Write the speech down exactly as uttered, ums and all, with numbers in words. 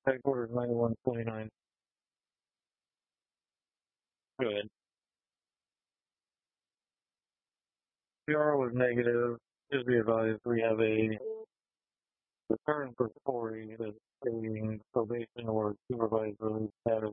Headquarters ninety-one twenty-nine. Good. P R was negative. Just be advised, we have a return for Corey that's stating probation or supervisor status